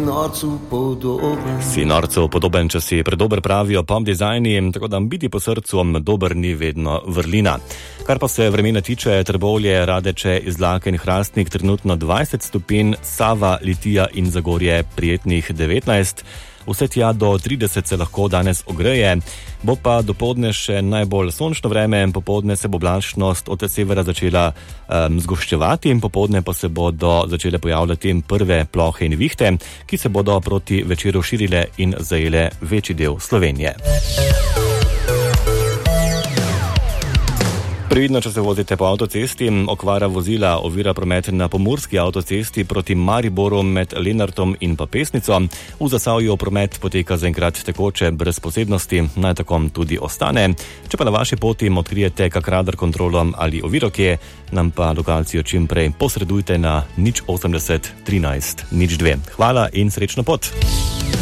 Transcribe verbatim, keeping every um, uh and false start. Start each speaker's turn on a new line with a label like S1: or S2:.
S1: norcu podoben.
S2: Si norcu podoben, če si predober, pravijo pop dizajni, tako da biti po srcu dober ni vedno vrlina. Kar pa se vremena tiče, Trbovlje, Radeče, Izlake in Hrastnik trenutno dvajset stopinj, Sava, Litija in Zagorje prijetnih devetnajst. Vse tja do trideset se lahko danes ogreje, bo pa dopoldne še najbolj sončno vreme, popoldne se bo oblačnost od severa začela um, zgoščevati in popoldne pa se bodo začele pojavljati prve plohe in vihte, ki se bodo proti večeru širile in zajele večji del Slovenije. Previdno, če se vozite po avtocesti, okvara vozila ovira promet na pomurski avtocesti proti Mariboru med Lenartom in pa Pesnico. V Zasavju promet poteka zaenkrat tekoče brez posebnosti, naj tako tudi ostane. Če pa na vaši poti odkrijete kak radar kontrolom ali oviro kje, nam pa lokacijo čim prej posredujte na nič osemdeset trinajst nič dve. Hvala in srečno pot!